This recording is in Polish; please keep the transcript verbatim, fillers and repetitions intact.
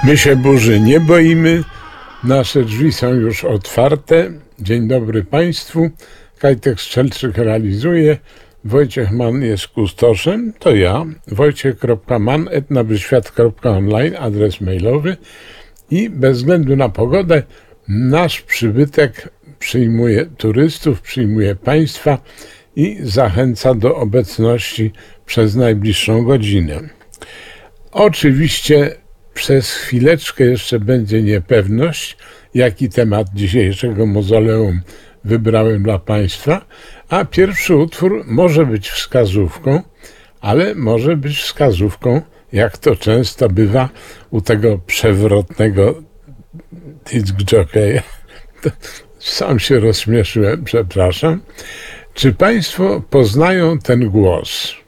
My się burzy nie boimy, nasze drzwi są już otwarte. Dzień dobry Państwu. Kajtek Strzelczyk realizuje. Wojciech Mann jest kustoszem, to ja. wojciech kropka mann at nabyświat kropka online, adres mailowy. I bez względu na pogodę nasz przybytek przyjmuje turystów, przyjmuje Państwa i zachęca do obecności przez najbliższą godzinę. Oczywiście przez chwileczkę jeszcze będzie niepewność, jaki temat dzisiejszego mauzoleum wybrałem dla Państwa, a pierwszy utwór może być wskazówką, ale może być wskazówką, jak to często bywa u tego przewrotnego disc jockeya. Sam się rozśmieszyłem, przepraszam. Czy Państwo poznają ten głos?